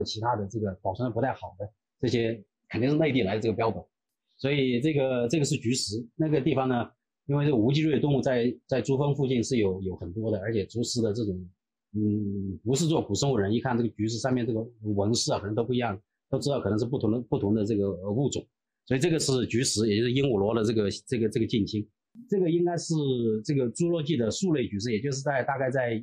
其他的这个保存的不太好的这些肯定是内地来的这个标本。所以这个是菊石那个地方呢，因为这个无脊椎动物在珠峰附近是有很多的，而且竹石的这种不是做古生物人，一看这个菊石上面这个纹饰啊，可能都不一样，都知道可能是不同的这个物种。所以这个是菊石，也就是鹦鹉螺的这个近亲。这个应该是这个侏罗纪的树类菊石，也就是大概在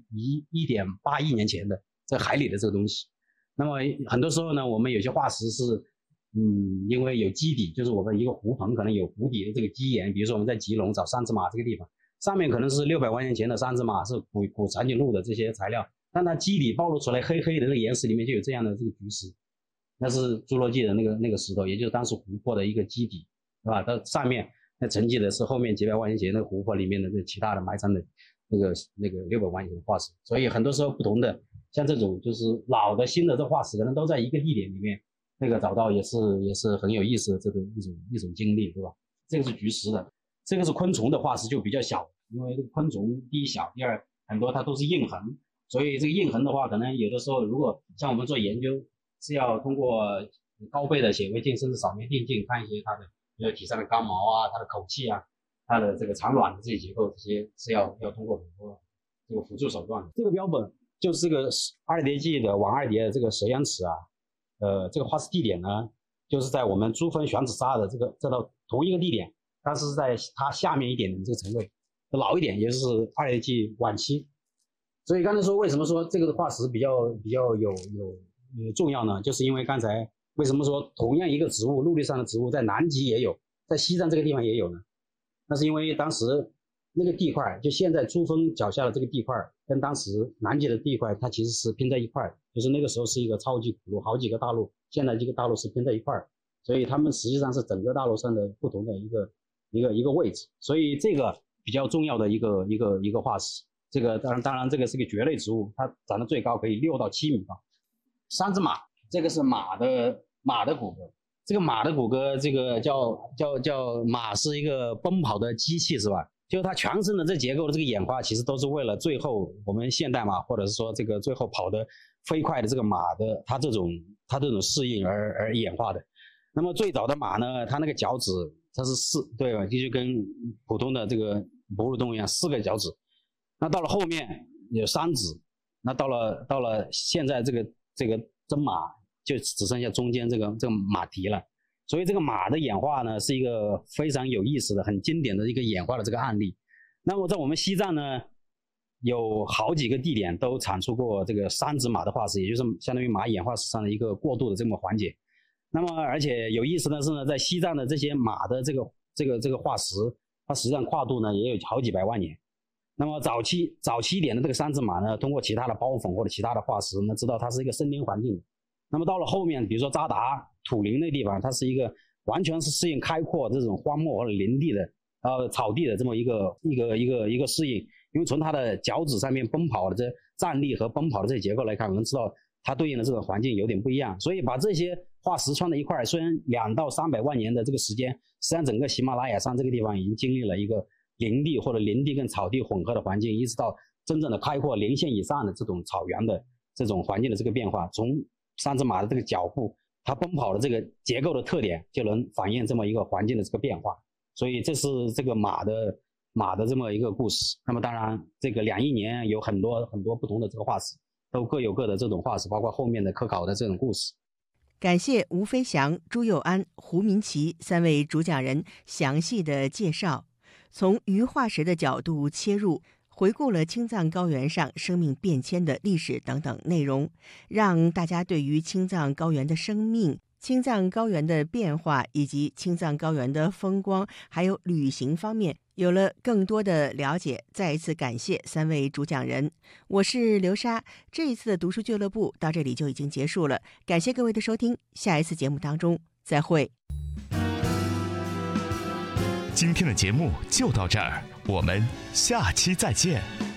1.8亿年前的在海里的这个东西。那么很多时候呢，我们有些化石是因为有基底，就是我们一个湖棚可能有湖底的这个基岩，比如说我们在吉隆找三只马这个地方，上面可能是600万年前的三只马，是古长颈鹿的这些材料，但它基底暴露出来黑黑的那个岩石里面就有这样的这个菊石，那是侏罗纪的那个石头，也就是当时湖泊的一个基底，对吧？它上面那沉积的是后面几百万年前那个湖泊里面的那其他的埋藏的那个600万年前的化石。所以很多时候不同的像这种就是老的新的这化石可能都在一个地点里面，那个找到也是很有意思的这个一种经历，对吧？这个是菊石的。这个是昆虫的化石就比较小，因为这个昆虫第一小，第二很多它都是印痕，所以这个印痕的话可能有的时候如果像我们做研究是要通过高倍的显微镜甚至扫描定镜看一些它的比如体上的刚毛啊，它的口气啊，它的这个肠卵的这些结构，这些是要通过很多这个辅助手段的。这个标本就是这个二叠纪的往二叠的这个蛇样齿啊，这个化石地点呢，就是在我们珠峰选址沙的这道同一个地点，但是在它下面一点的这个层位，老一点也就是二叠纪晚期。所以刚才说为什么说这个化石比较有重要呢？就是因为刚才为什么说同样一个植物，陆地上的植物在南极也有，在西藏这个地方也有呢？那是因为当时那个地块，就现在珠峰脚下的这个地块，跟当时南极的地块，它其实是拼在一块，就是那个时候是一个超级古陆，好几个大陆，现在这个大陆是拼在一块，所以它们实际上是整个大陆上的不同的一个位置，所以这个比较重要的一个化石。这个当然这个是个蕨类植物，它长得最高可以6到7米高。三只马，这个是马的骨骼。这个马的骨骼，这个叫马是一个奔跑的机器，是吧？就它全身的这结构的这个演化，其实都是为了最后我们现代马，或者是说这个最后跑得飞快的这个马的它这种适应而演化的。那么最早的马呢，它那个脚趾它是对吧？就跟普通的这个哺乳动物一样，4个脚趾。那到了后面有3指，那到了现在这个真马就只剩下中间这个马蹄了。所以这个马的演化呢是一个非常有意思的很经典的一个演化的这个案例。那么在我们西藏呢有好几个地点都产出过这个3指马的化石，也就是相当于马演化史上的一个过渡的这么环节。那么而且有意思的是呢，在西藏的这些马的这个化石，它实际上跨度呢也有好几百万年。那么早期一点的这个3指马呢，通过其他的胞粉或者其他的化石呢，知道它是一个森林环境。那么到了后面，比如说扎达土林那地方，它是一个完全是适应开阔这种荒漠或者林地的草地的这么一个适应。因为从它的脚趾上面奔跑的这站立和奔跑的这些结构来看，我们知道它对应的这种环境有点不一样。所以把这些化石串在一块，虽然2到300万年的这个时间，实际上整个喜马拉雅山这个地方已经经历了一个林地或者林地跟草地混合的环境，一直到真正的开阔0线以上的这种草原的这种环境的这个变化。从3只马的这个脚步，它奔跑的这个结构的特点，就能反映这么一个环境的这个变化。所以这是这个马的这么一个故事。那么当然，这个2亿年有很多不同的这个化石，都各有各的这种化石，包括后面的科考的这种故事。 感谢吴飞翔、朱佑安、胡明奇3位主讲人详细的介绍，从鱼化石的角度切入，回顾了青藏高原上生命变迁的历史等等内容，让大家对于青藏高原的生命、青藏高原的变化以及青藏高原的风光还有旅行方面有了更多的了解。再一次感谢3位主讲人，我是刘莎。这一次的读书俱乐部到这里就已经结束了，感谢各位的收听，下一次节目当中再会。 今天的节目就到这儿，我们下期再见。